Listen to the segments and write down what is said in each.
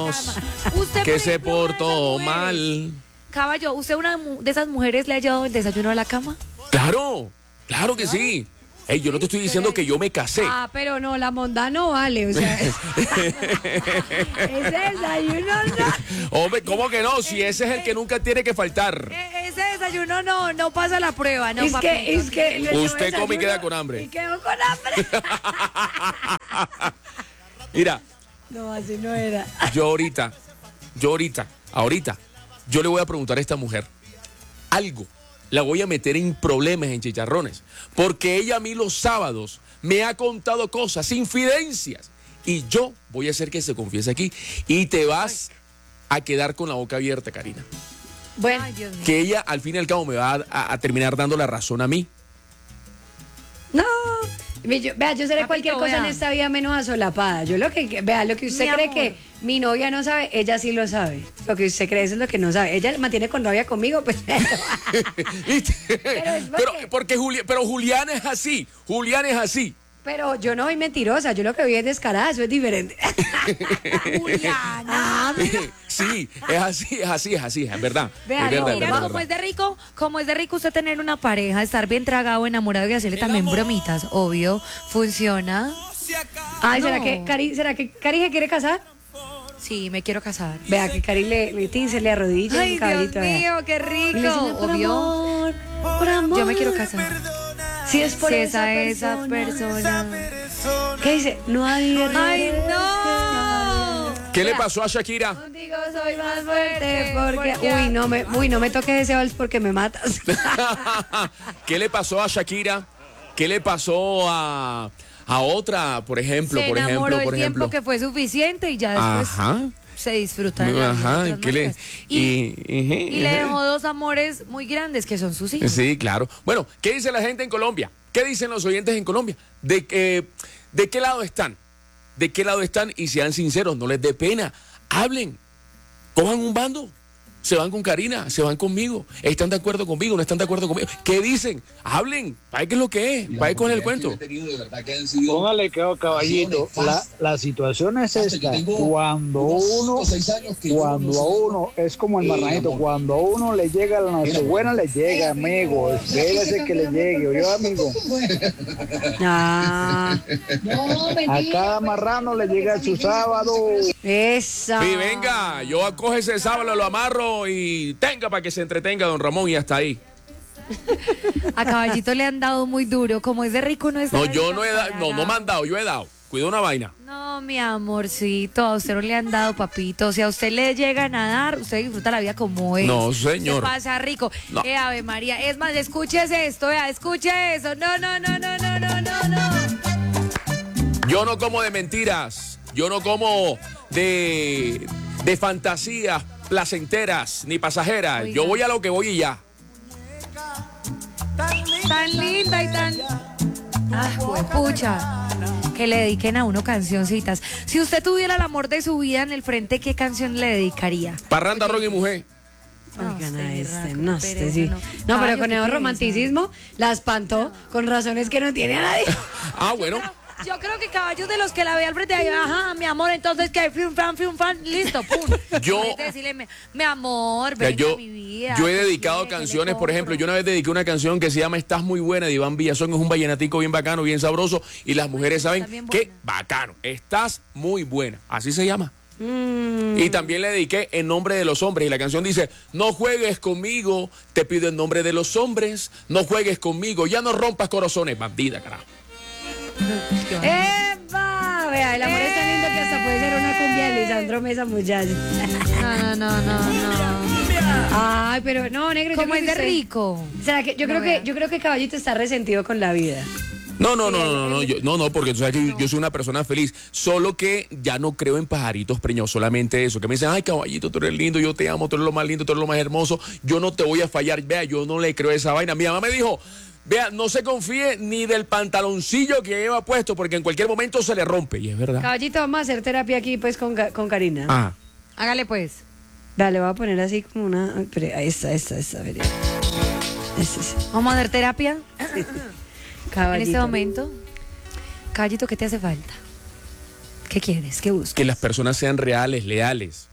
años Usted, que por se ejemplo, una de esas portó mujeres. mal. Caballo, ¿usted de esas mujeres le ha llevado el desayuno a la cama? Claro, claro que sí. Ey, yo no te estoy diciendo que yo me casé. Ah, pero no, la monda no vale, o sea. Ese desayuno no. Hombre, ¿cómo que no? Si ese es el que nunca tiene que faltar. Ese desayuno no pasa la prueba, no, Es que le llevo Usted come y desayuno queda con hambre. Y quedo con hambre. Mira, No, así no era. yo ahorita, yo le voy a preguntar a esta mujer algo. La voy a meter en problemas, en chicharrones. Porque ella a mí los sábados me ha contado cosas, infidencias. Y yo voy a hacer que se confiese aquí. Y te vas a quedar con la boca abierta, Karina. Bueno, Ay, Dios mío. Que ella al fin y al cabo me va a terminar dando la razón a mí. no. Vea, yo seré Papito, cualquier cosa vea. en esta vida menos asolapada. Yo lo que, vea, lo que usted Mi cree amor. que mi novia no sabe, ella sí lo sabe. Lo que usted cree eso es lo que no sabe. Ella mantiene con rabia conmigo, pues. ¿Viste? Pero es porque- Pero Julián es así. Julián es así. Pero yo no soy mentirosa, yo lo que vi es descarada, eso es diferente. Juliana. Sí, es así, es verdad. Vea, es verdad, no, es Mira, verdad, como es es de rico, usted tener una pareja, estar bien tragado, enamorado y hacerle también bromitas, obvio, funciona. Ay, No. ¿será que Cari se quiere casar? Sí, me quiero casar. Vea, que Cari se le arrodilla Ay, un caballito. Dios mío, qué Y le dice, rico, por obvio. amor, por amor. Yo me quiero casar. Si es por Si esa esa persona. ¿Qué dice? No hay ¡Ay, no! ¿Qué le pasó a Shakira? Contigo soy más fuerte porque... Uy, no me toques ese vals porque me matas. ¿Qué le pasó a Shakira? ¿Qué le pasó a otra, por ejemplo? Se Por enamoró ejemplo, el tiempo que fue suficiente y ya después Ajá. se disfruta de la vida de Ajá. otras ¿Qué le maneras. Y le dejó dos amores muy grandes que son sus hijos. Sí, claro. Bueno, ¿qué dice la gente en Colombia? ¿Qué dicen los oyentes en Colombia? ¿De qué lado están? ¿De qué lado están? Y sean sinceros, no les dé pena. Hablen. Cojan un bando. Se van con Karina, se van conmigo. ¿Están de acuerdo conmigo? ¿No están de acuerdo conmigo? ¿Qué dicen? Hablen. ¿Para qué es lo que es? ¿Para qué con el cuento? Póngale que caballito, la situación es esta. Cuando a uno es como el marranito, cuando a uno le llega la Nochebuena, le llega, amigo. Espérese que le llegue, ¿oyó, amigo? Ah, A cada marrano le llega su sábado. esa. Sí, venga, yo acojo ese sábado, lo amarro y tenga para que se entretenga don Ramón y hasta ahí. A Caballito le han dado muy duro. Como es de rico, no es No, de yo rico, no he dado, no me para han dado, yo he dado. Cuida una vaina. No, mi amorcito, a usted no le han dado, papito. Si a usted le llegan a dar, usted disfruta la vida como es. No, señor. Se pasa rico. No. Ave María. Es más, escúchese esto, escuche eso. No. Yo no como de mentiras, yo no como de fantasías placenteras ni pasajeras. Oiga. Yo voy a lo que voy y ya. Tan linda y tan... Pucha, que le dediquen a uno cancioncitas. Si usted tuviera el amor de su vida en el frente, ¿qué canción le dedicaría? Parranda, rock y mujer. Oigan a usted, este, raco, no, qué este pereza, sí. no. No, Caballo, pero con qué el pereza. romanticismo la espantó con razones que no tiene a nadie. Ah, bueno. Yo creo que caballos de los que la ve al frente, ajá, mi amor, entonces que fium fan, listo, pum. Yo- En vez de decirle, mi amor, Mira, ven a mi vida. yo he ¿qué dedicado quiere? ¿Qué le canciones, por ejemplo, compro? yo una vez dediqué una canción que se llama Estás muy buena de Iván Villazón, es un vallenatico bien bacano, bien sabroso, y las mujeres saben Está bien que buena. bacano, estás muy buena, así se llama. Y también le dediqué En nombre de los hombres, y la canción dice, no juegues conmigo, te pido en nombre de los hombres, no juegues conmigo, ya no rompas corazones, bandida, carajo. ¡Eva! Vea, el amor es tan lindo que hasta puede ser una cumbia de Lisandro Mesa, muchachos. No. Ay, pero no, negro, yo Como creo es que de usted- rico. ¿Será que No, vea. yo creo que Caballito está resentido con la vida. No, porque tú sabes que yo soy una persona feliz, solo que ya no creo en pajaritos preñados, solamente eso, que me dicen, ay, caballito, tú eres lindo, yo te amo, tú eres lo más lindo, tú eres lo más hermoso, yo no te voy a fallar, vea, yo no le creo esa vaina. Mi mamá me dijo, vea, no se confíe ni del pantaloncillo que lleva puesto, porque en cualquier momento se le rompe, y es verdad. Caballito, vamos a hacer terapia aquí pues con Karina. Ah, Hágale pues. Dale, voy a poner así como una... ay, pero ahí está, veré. Vamos a dar terapia en Caballito. este momento. Caballito, ¿qué te hace falta? ¿Qué quieres? ¿Qué buscas? Que las personas sean reales, leales.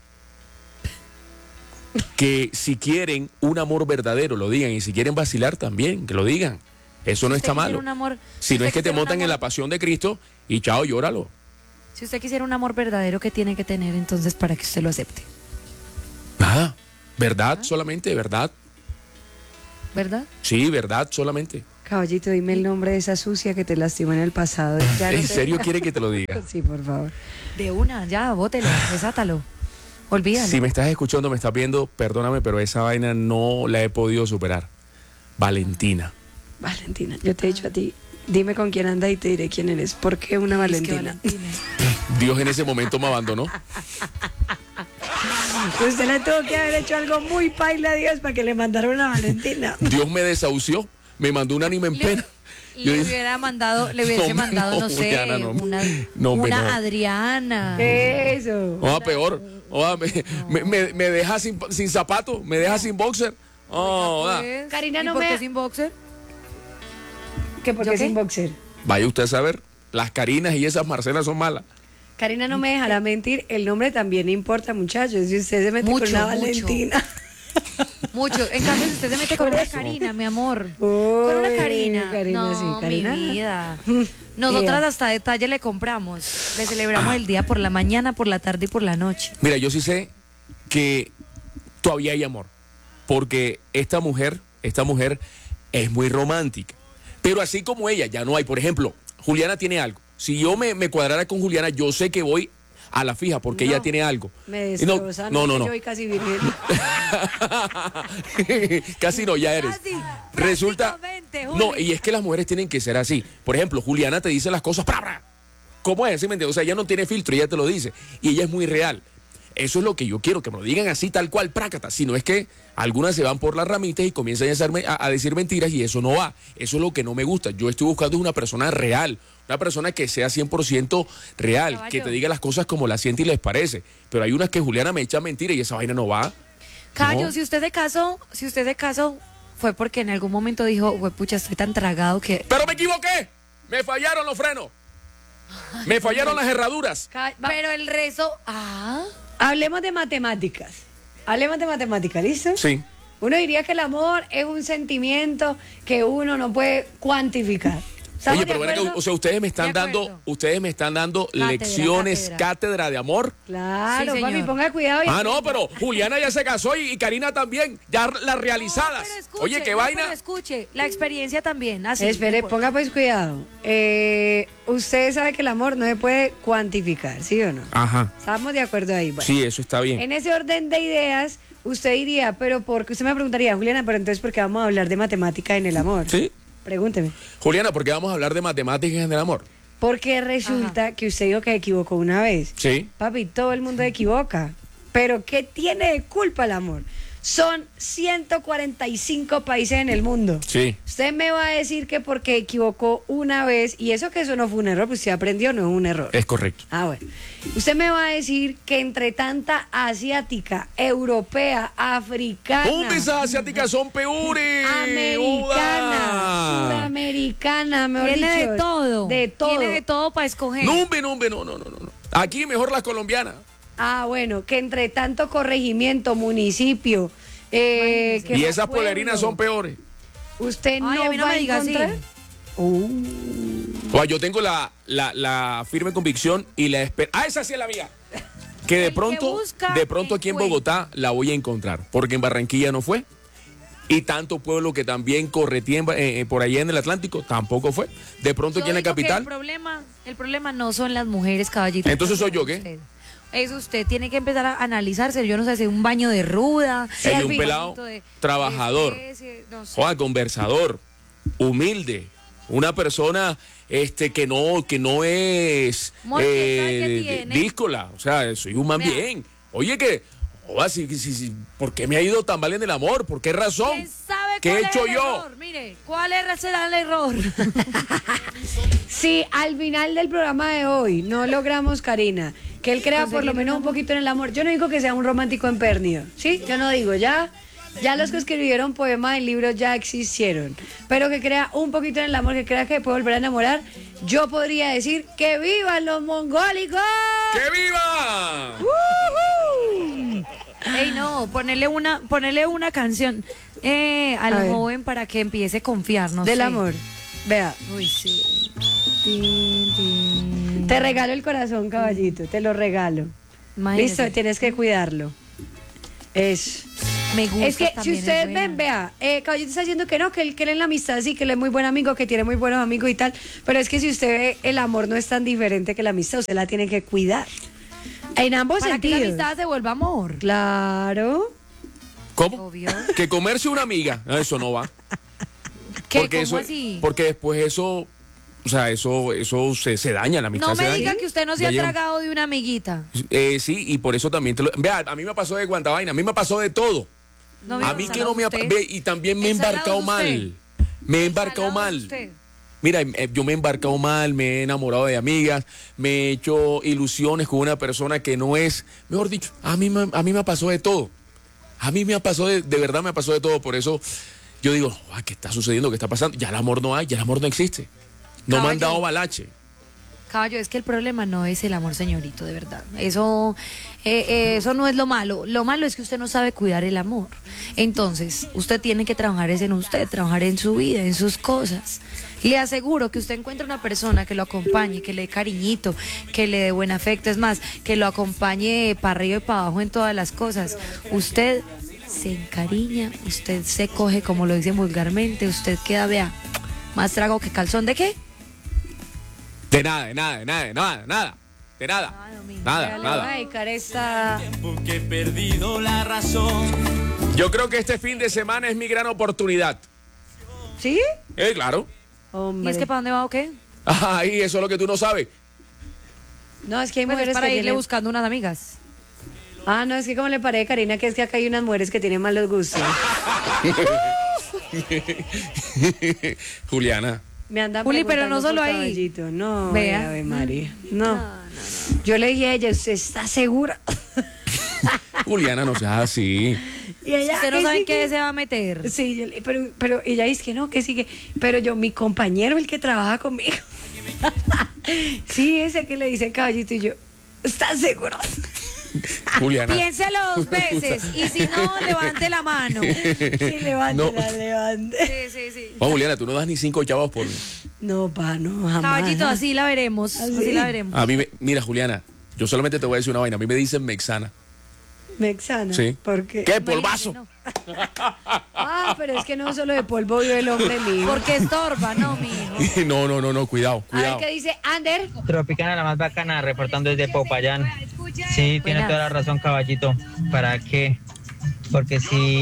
Que si quieren un amor verdadero, lo digan. Y si quieren vacilar también, que lo digan. Eso no Si está usted quisiera malo. un amor- Si no es que te quisiera un montan en amor- la pasión de Cristo y chao, llóralo. Si usted quisiera un amor verdadero, ¿qué tiene que tener entonces para que usted lo acepte? Nada. ¿Verdad solamente? ¿Verdad? ¿Verdad? Sí, verdad solamente. Caballito, dime el nombre de esa sucia que te lastimó en el pasado. Ya no ¿En te- serio quiere que te lo diga? Sí, por favor. De una, ya, bótelo, desátalo. Olvídalo. Si me estás escuchando, me estás viendo, perdóname, pero esa vaina no la he podido superar. Valentina. Valentina, yo te he dicho a ti, dime con quién andas y te diré quién eres. ¿Por qué una Ay, es que Valentina? Dios en ese momento me abandonó. Usted le tuvo que haber hecho algo muy paila a Dios para que le mandara una Valentina. Dios me desahució. Me mandó un anime en pena. Yo Le dije, hubiera mandado, le hubiese No, mandado, no sé, Juliana, no. una, No, hombre, una no. Adriana. Eso. Oa, peor. Oa, me deja sin zapato, me deja sin boxer. Oh, oa. Pues, Karina, ¿y no por me- qué sin boxer? ¿Qué? ¿Por ¿Yo qué qué? sin boxer? Vaya usted a saber, las Carinas y esas Marcelas son malas. Karina no me dejará mentir, el nombre también importa, muchachos. Si usted se mete con Mucho, una mucho. Valentina. Mucho. En cambio, si usted se mete con una Karina, mi amor. Uy, Con una Karina. Karina, No, sí, Karina. mi vida. Nosotras hasta detalle le compramos. Le celebramos el día por la mañana, por la tarde y por la noche. Mira, yo sí sé que todavía hay amor, porque esta mujer es muy romántica. Pero así como ella, ya no hay. Por ejemplo, Juliana tiene algo. Si yo me cuadrara con Juliana, yo sé que voy a la fija porque No, ella tiene algo. Me Y no, destroza, no, no, Yo no. voy casi virgen. Casi no, ya eres. Casi, Resulta. prácticamente, Juli. No, y es que las mujeres tienen que ser así. Por ejemplo, Juliana te dice las cosas. ¡Pra, pra! ¿Cómo es? ¿Sí me entiendes? O sea, ella no tiene filtro, ella te lo dice. Y ella es muy real. Eso es lo que yo quiero, que me lo digan así, tal cual, prácata. Si no es que algunas se van por las ramitas y comienzan a decir mentiras y eso no va. Eso es lo que no me gusta. Yo estoy buscando una persona real, una persona que sea 100% real, Caballo. que te diga las cosas como las siente y les parece. Pero hay unas que Juliana me echa mentiras y esa vaina no va. Cayo, No. si usted de caso fue porque en algún momento dijo, "Hue pucha, estoy tan tragado que Pero me equivoqué. Me fallaron los frenos. Me fallaron las herraduras. pero el rezo, Hablemos de matemáticas. Hablemos de matemáticas, ¿listo? Sí. Uno diría que el amor es un sentimiento que uno no puede cuantificar. ¿Estamos Oye, de pero ven acá, acuerdo? o sea, ustedes me están De acuerdo. dando Cátedra, lecciones, cátedra. cátedra de amor. Claro, Sí, papi, señor. ponga cuidado. y- Ah, no, pero Juliana ya se casó y Karina también, ya las realizadas. No, pero escuche, Oye, qué no, vaina. pero escuche, la experiencia también. Así, Espere, por- ponga pues cuidado. Usted sabe que el amor no se puede cuantificar, ¿sí o no? Ajá. ¿Estamos de acuerdo ahí? Bueno, Sí, eso está bien. en ese orden de ideas, usted diría, pero porque usted me preguntaría, Juliana, pero entonces, ¿por qué vamos a hablar de matemática en el amor? Sí. Pregúnteme. Juliana, ¿por qué vamos a hablar de matemáticas en el amor? Porque resulta que usted dijo que se equivocó una vez. Sí. Papi, todo el mundo se equivoca. Pero ¿qué tiene de culpa el amor? Son 145 países en el mundo. Sí. Usted me va a decir que porque equivocó una vez, y eso que eso no fue un error, pues usted aprendió, no es un error. Es correcto. Ah, bueno. Usted me va a decir que entre tanta asiática, europea, africana, ¡Esas asiáticas son peores! americana, sudamericana, mejor Tiene dicho, de todo. De todo. Tiene de todo para escoger. No, hombre, no. Aquí mejor las colombianas. Ah, bueno, que entre tanto corregimiento, municipio, que Y más esas polerinas pueblo, son peores. Usted Ay, no a mí no va me a diga así. encontrar. O sea, yo tengo la firme convicción y la espera. Ah, esa sí es la mía. Que El de que pronto, busca, aquí en encuentra. Bogotá la voy a encontrar, porque en Barranquilla no fue. Y tanto pueblo que también corretía por allá en el Atlántico, tampoco fue. De pronto aquí en la Yo digo que capital. El problema no son las mujeres, caballito. Entonces, ¿soy yo qué? Usted. Es usted, tiene que empezar a analizarse. Yo no sé, hacer un baño de ruda. Él es al un fin, pelado de trabajador. especie, no sé. Joa, conversador, humilde, una persona que no es Amor, ¿qué calle tiene? díscola, o sea, soy un man Vea. bien. Oye, que, joa, ¿por qué me ha ido tan mal en el amor? ¿Por qué razón? ¿Quién sabe ¿Qué cuál he hecho es el yo? error? Mire, ¿cuál será el error? Si al final del programa de hoy no logramos, Karina, que él crea por lo menos un poquito en el amor, yo no digo que sea un romántico empedernido, ¿sí? Yo no digo, ya los que escribieron poemas y libros ya existieron, pero que crea un poquito en el amor, que crea que puede volver a enamorar, yo podría decir que vivan los mongólicos. ¡Que viva! Ey, no, ponerle una canción A al ver. joven para que empiece a confiar, no Del sé. amor. Vea, Uy, sí. Tin, tin. te regalo el corazón, caballito, te lo regalo. Imagínese. Listo, tienes que cuidarlo. Eso. Me gusta Es que si también, ustedes es buena. ven, vea, Caballito está diciendo que no, que él cree en la amistad, sí, que él es muy buen amigo, que tiene muy buenos amigos y tal, pero es que si usted ve, el amor no es tan diferente que la amistad, usted la tiene que cuidar. En ambos Para que sentidos. la amistad se vuelva amor. Claro. ¿Cómo? Obvio. Que comerse una amiga. No, eso no va. ¿Qué? Porque ¿Cómo eso, así? porque después eso, o sea, eso se daña, la amistad No se me daña. diga que usted no se Ya ha llega- tragado de una amiguita. Sí, y por eso también vea, a mí me pasó de cuanta vaina, a mí me pasó de todo. No, A mí que no me ha ve, y también me he ¿Ensalado embarcado de usted? mal. Me he embarcado Ensalado de mal. usted. Mira, yo me he embarcado mal, me he enamorado de amigas, me he hecho ilusiones con una persona que no es, mejor dicho, a mí me pasó de todo. A mí me ha pasado de verdad me pasó de todo, por eso yo digo, ¿qué está sucediendo? ¿Qué está pasando? Ya el amor no hay, ya el amor no existe. No me han Caballo. dado balache. Caballo, es que el problema no es el amor, señorito, de verdad. Eso no es lo malo. Lo malo es que usted no sabe cuidar el amor. Entonces, usted tiene que trabajar es en usted, trabajar en su vida, en sus cosas. Le aseguro que usted encuentra una persona que lo acompañe, que le dé cariñito, que le dé buen afecto, es más, que lo acompañe para arriba y para abajo en todas las cosas. Usted se encariña, usted se coge, como lo dicen vulgarmente, usted queda, vea, más trago que calzón. ¿De qué? De nada. Nada. Le voy a dedicar esta. Porque he perdido la razón. Yo creo que este fin de semana es mi gran oportunidad. ¿Sí? Claro. ¿Y Hombre. es que para dónde va o qué? Ay, eso es lo que tú no sabes. No, es que hay Pues es mujeres para que irle tienen... buscando unas amigas. Ah, no, es que como le parece a Karina, que es que acá hay unas mujeres que tienen malos gustos. Juliana. Me andan Juli, pero preguntando no solo por ahí. Caballito. No, Vea. Ave María. No. Yo le dije a ella, ¿usted está segura? Juliana, no seas así. Y ella, Usted no "Que sabe sí, en qué que-". se va a meter. Sí, pero ella dice que no, que sí, que... Pero yo, mi compañero, el que trabaja conmigo. Sí, ese que le dice Caballito y yo, ¿estás seguro? Juliana. Piénselo 2 veces y si no, levante la mano. Sí, Sí, levántela, No. levante. sí. Oh, Juliana, tú no das ni 5 chavos por mí. No, pa, no, jamás. Caballito, así la veremos. Así la veremos. A mí, mira, Juliana, yo solamente te voy a decir una vaina. A mí me dicen Mexana. Mexana. Sí. ¿Por qué? ¿Qué? Polvazo. No, Ah, pero es que no solo de polvo vive el hombre mío. porque estorba, no, mijo. No, cuidado, A ver cuidado. qué dice Ander. Tropicana, la más bacana, reportando desde Popayán. Sí, tiene Buenas. toda la razón, Caballito. ¿Para qué? Porque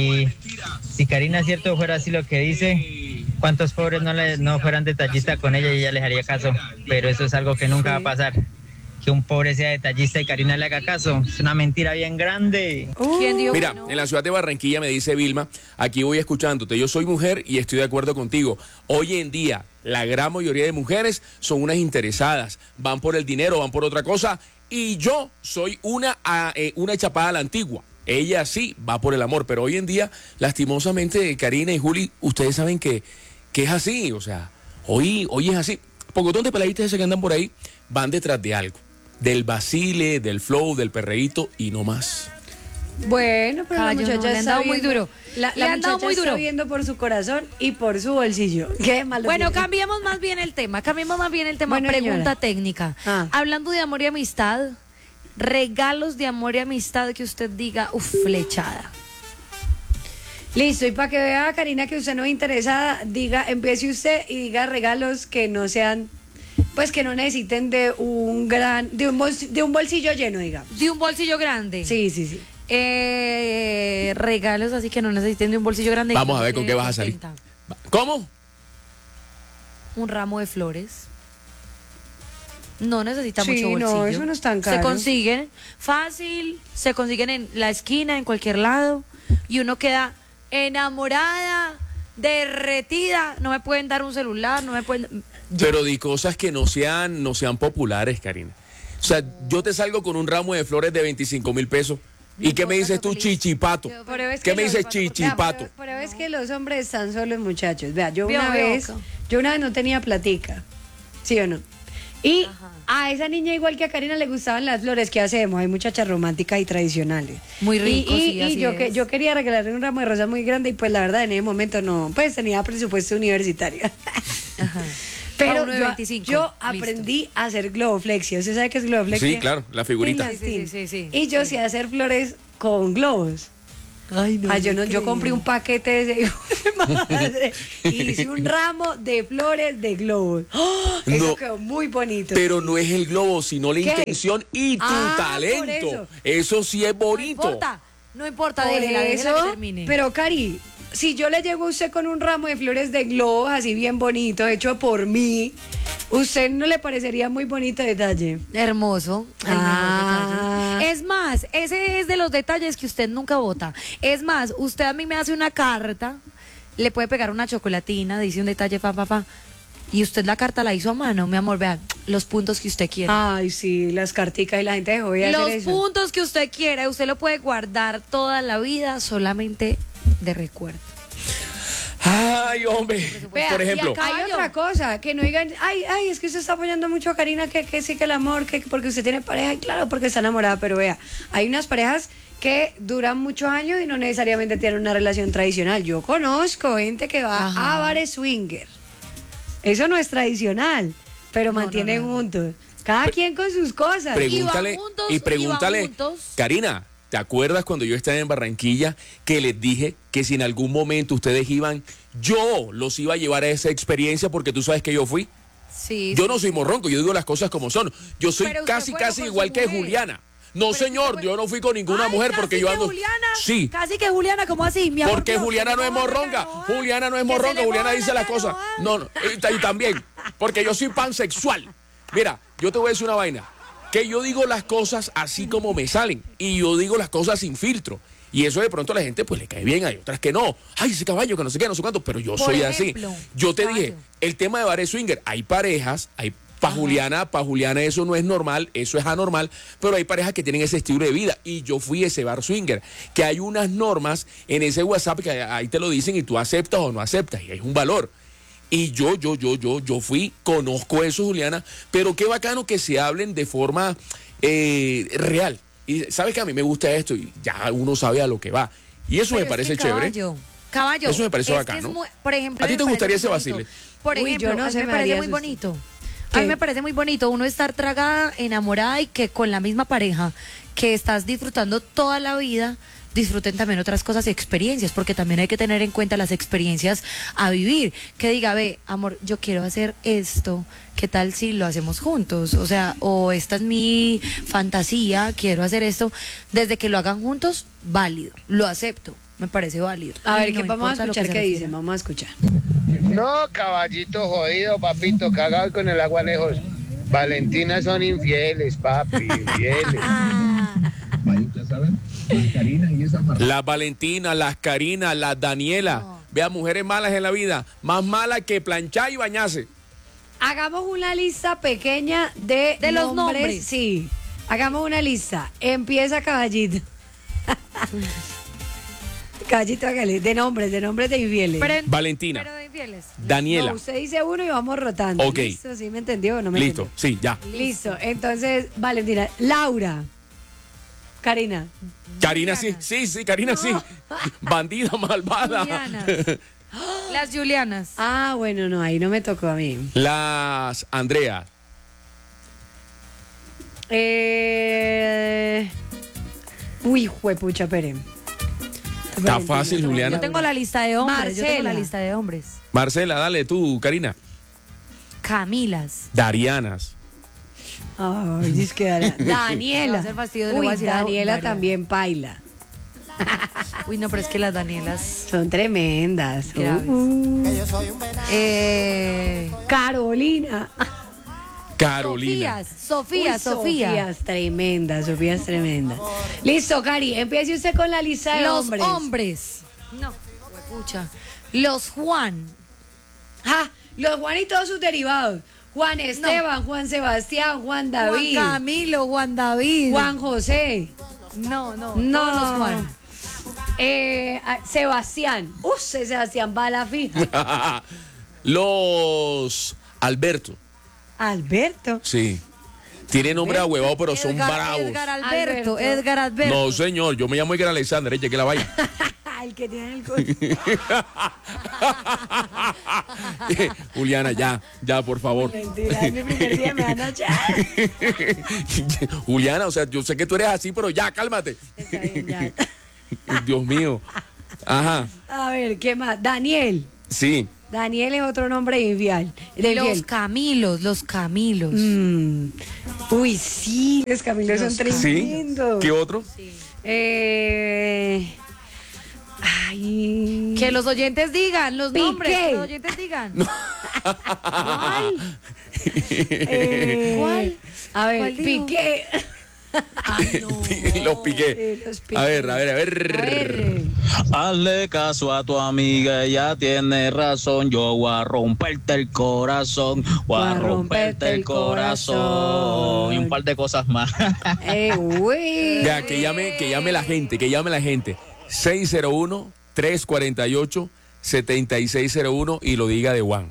si Karina cierto fuera así lo que dice, ¿cuántos pobres no fueran detallistas con ella y ella les haría caso? Pero eso es algo que nunca va a pasar. Que un pobre sea detallista y Karina le haga caso. Es una mentira bien grande. ¿Quién dijo Mira, que no? en la ciudad de Barranquilla me dice Vilma, aquí voy escuchándote, yo soy mujer y estoy de acuerdo contigo. Hoy en día, la gran mayoría de mujeres son unas interesadas, van por el dinero, van por otra cosa, y yo soy una chapada a la antigua. Ella sí va por el amor, pero hoy en día, lastimosamente, Karina y Juli, ustedes saben que es así, o sea, hoy es así. Pocotón de peladitas ese que andan por ahí van detrás de algo. Del vacile, del flow, del perreíto y no más. Bueno, pero Caballo, la muchacha no, le han está dado muy viendo- duro. La Le han dado muchacha muy está duro. viendo por su corazón y por su bolsillo. Qué malo. Bueno, tiene. cambiemos más bien el tema. Bueno, Pregunta señora. técnica. Ah. Hablando de amor y amistad, regalos de amor y amistad que usted diga, flechada. Listo, y para que vea, Karina, que usted no es interesada, empiece usted y diga regalos que no sean, pues que no necesiten de un bolsillo lleno, digamos. De un bolsillo grande. Sí. Regalos así que no necesiten de un bolsillo grande. Vamos a ver con qué vas a salir. ¿Cómo? Un ramo de flores. No necesita Sí, mucho no, bolsillo. eso no es tan Se caro. consiguen fácil, se consiguen en la esquina, en cualquier lado, y uno queda enamorada, derretida. No me pueden dar un celular, no me pueden. Pero di cosas que no sean populares, Karina. O sea, yo te salgo con un ramo de flores de 25,000 pesos. ¿Y qué me dices tú, feliz. chichipato? Pero es ¿Qué que me los- dices, chichipato? Pero es que los hombres están solos, muchachos. Vea, yo Vio, una vio, vez no tenía platica. ¿Sí o no? Y a esa niña, igual que a Karina, le gustaban las flores. ¿Qué hacemos? Hay muchachas románticas y tradicionales. Muy rico, sí, así es. yo quería regalarle un ramo de rosas muy grande y pues la verdad en ese momento no, pues tenía presupuesto universitario. Ajá. Pero Pa' uno de 25, yo listo. aprendí a hacer globoflexia. ¿Usted sabe qué es globoflexia? Sí, claro, la figurita. Sí. Y yo sé hacer flores con globos. Ay, no. Yo compré un paquete de ese hijo de madre y hice un ramo de flores de globos. ¡Oh! Eso No, quedó muy bonito. pero no es el globo, sino la ¿Qué? intención y tu Ah, por talento. eso. Eso sí es bonito. No importa, Por déjela eso, que termine. pero Cari, si yo le llego a usted con un ramo de flores de globos así bien bonito, hecho por mí, ¿usted no le parecería muy bonito detalle? Hermoso. El mejor Ah. detalle. Es más, ese es de los detalles que usted nunca vota. Es más, usted a mí me hace una carta, le puede pegar una chocolatina, dice un detalle, pa. Y usted la carta la hizo a mano, mi amor, vea, los puntos que usted quiera. Ay, sí, las carticas y la gente dejó de Los hacer eso. puntos que usted quiera, usted lo puede guardar toda la vida solamente de recuerdo. Ay, hombre. Vea, Por ejemplo, y acá hay otra cosa, que no digan, ay, es que usted está apoyando mucho a Karina, que sí que el amor, que porque usted tiene pareja, y claro, porque está enamorada, pero vea, hay unas parejas que duran muchos años y no necesariamente tienen una relación tradicional. Yo conozco gente que va Ajá. a bares swinger. Eso no es tradicional, pero No, mantienen no. juntos. Cada quien con sus cosas. pregúntale juntos, y y pregúntale, van juntos. Karina, ¿te acuerdas cuando yo estaba en Barranquilla que les dije que si en algún momento ustedes iban, yo los iba a llevar a esa experiencia porque tú sabes que yo fui? Sí. Yo no soy morronco, yo digo las cosas como son. Yo soy Pero usted casi fue casi con igual su que mujer. Juliana. No, Pero señor, usted fue- yo no fui con ninguna Ay, mujer casi porque yo que ando. Juliana, Sí. Casi que Juliana, ¿cómo así? Mi amor, Porque pero Juliana que no es va a morronga. mojar. Juliana no es Que se morronga. le Juliana moja dice la las cosas. canoa. No, y también. Porque yo soy pansexual. Mira, yo te voy a decir una vaina. Que yo digo las cosas así como me salen. Y yo digo las cosas sin filtro. Y eso de pronto a la gente pues le cae bien. Hay otras que no. Ay, ese caballo, que no sé qué, no sé cuánto. Pero yo Por soy ejemplo, así. Yo te dije, caballo. el tema de bares swinger. Hay parejas, para Juliana eso no es normal, eso es anormal, pero hay parejas que tienen ese estilo de vida y yo fui ese bar swinger, que hay unas normas en ese WhatsApp que ahí te lo dicen y tú aceptas o no aceptas y hay un valor. Y yo fui, conozco eso, Juliana, pero qué bacano que se hablen de forma real. Y sabes que a mí me gusta esto y ya uno sabe a lo que va. Y eso Pero me es parece que chévere. Caballo. Eso me parece es bacano. que es muy- por ejemplo, ¿A ti me te gustaría parece ese muy vacile? bonito. Por Uy, ejemplo, yo no a mí sé, me me parece daría muy susto. bonito. ¿Qué? A mí me parece muy bonito uno estar tragada, enamorada y que con la misma pareja que estás disfrutando toda la vida, disfruten también otras cosas y experiencias, porque también hay que tener en cuenta las experiencias a vivir. Que diga, ve, amor, yo quiero hacer esto, ¿qué tal si lo hacemos juntos? O sea, o esta es mi fantasía, quiero hacer esto. Desde que lo hagan juntos, válido, lo acepto, me parece válido. A ver, Y no ¿qué vamos a importa lo que escuchar se qué dice? refiera. Vamos a escuchar. No, caballito jodido, papito, cagado con el agua lejos. Valentina son infieles, papi, infieles. Las Valentina, las Karina, las Daniela. Vea, mujeres malas en la vida. Más malas que planchar y bañarse. Hagamos una lista pequeña de los nombres. Sí, hagamos una lista. Empieza Caballito. Caballito, hágale. De nombres de infieles. Valentina. Pero de infieles. Daniela. No, usted dice uno y vamos rotando. Ok. ¿Listo? ¿Sí me entendió o no me Listo, entendió? sí, ya. Listo. Entonces, Valentina. Laura. Karina. Karina sí, Karina sí. Bandida malvada. Julianas. Las Julianas. Ah, bueno, no, ahí no me tocó a mí. Las Andrea. Uy, juepucha, Pere. Está fácil, Juliana. Yo tengo la lista de hombres. Yo tengo la Marcela. lista de hombres. Marcela, dale tú, Karina. Camilas. Darianas. Ay, dice que Daniela. Va a ser fastidio, le Uy, voy a decir a Daniela Daria. también paila. Uy, no, pero es que las Danielas. Son tremendas. Graves. Carolina. Carolina. Sofía. Uy, Sofía es tremenda, Sofía es tremenda. Listo, Cari, empiece usted con la lista de Los hombres. hombres. No, huepucha. Los Juan. Ah, los Juan y todos sus derivados. Juan Esteban, Juan Sebastián, Juan David, Juan Camilo, Juan David. Juan José. No, No, todos los Juan. Sebastián. Ese Sebastián va a la fija. Los Alberto. Alberto. Sí. Tiene nombre a huevado, pero son bravos. Edgar Alberto. No, señor, yo me llamo Edgar Alexander, que la vaya. El que tiene el coche. Juliana, ya, por favor. Mentira, es mi primer día, me van a echar. Juliana, o sea, yo sé que tú eres así, pero ya, cálmate. Está bien, ya. Dios mío. Ajá. A ver, ¿qué más? Daniel. Sí. Daniel es otro nombre infiel. Los Camilos. Uy, sí, los Camilos son ¿Sí? tremendos. ¿Qué otro? Ay. Que los oyentes digan los Piqué. nombres. Que los oyentes digan. ¿Cuál? ¿Cuál? A ver, ¿Cuál dijo? Piqué. Ay, no. Los piqué. Los Piqué. A ver. A ver. Hazle caso a tu amiga, ella tiene razón. Yo voy a romperte el corazón, voy a romperte el corazón. Y un par de cosas más. Uy. Ya, que llame la gente. 601-348-7601 y lo diga de Juan.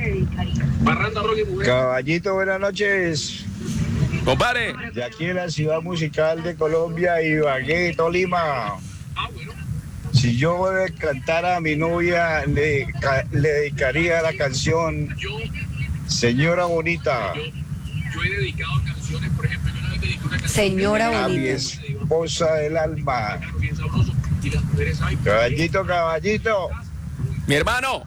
Caballito, buenas noches. Compadre. De aquí en la ciudad musical de Colombia, Ibagué, Tolima. Si yo le cantara a mi novia, le dedicaría la canción Señora Bonita. Yo he dedicado canciones, por ejemplo, yo le dedico una canción Señora A mi bonita. esposa del alma. Caballito. Mi hermano.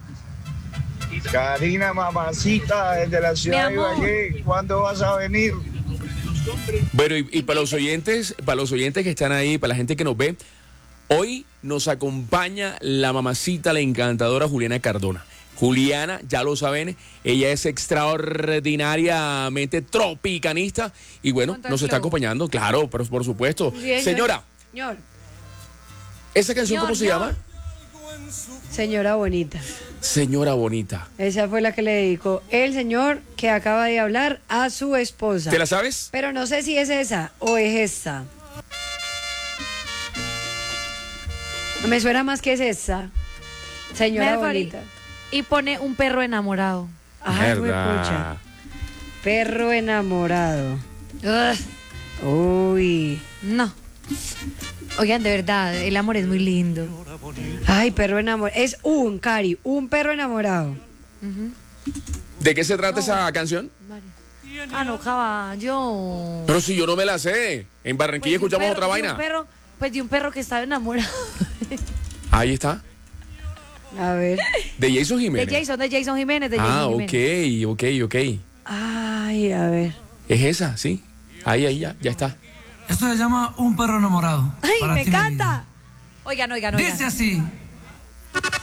Karina, mamacita, desde la ciudad de Ibagué, ¿cuándo vas a venir? Bueno, y para los oyentes que están ahí, para la gente que nos ve, hoy nos acompaña la mamacita, la encantadora Juliana Cardona. Juliana, ya lo saben, ella es extraordinariamente tropicanista y bueno, nos está acompañando, claro, pero por supuesto. Bien, Señora, Señor. ¿esa canción cómo se llama? Señora bonita. Señora Bonita. Esa fue la que le dedicó el señor que acaba de hablar a su esposa. ¿Te la sabes? Pero no sé si es esa o es esta. Me suena más que es esa. Señora bonita. Y pone un perro enamorado. Ay, Verdad. pucha. Perro enamorado. Ugh, Uy. no. Oigan, de verdad, el amor es muy lindo. Ay, perro enamorado. Es un perro enamorado. ¿De qué se trata esa canción? Ah, no, caballo. Pero si yo no me la sé. En Barranquilla Pues de un escuchamos perro- otra de vaina. un perro, pues de un perro que estaba enamorado. Ahí está. A ver. De Jason Jiménez. De Jason Jiménez, de Ah, Jason Jiménez. ok. Ay, a ver. Es esa, sí. Ahí, ya está. Esto se llama Un perro enamorado. Ay, Para me ti, mi encanta. vida. Oigan. Dice así.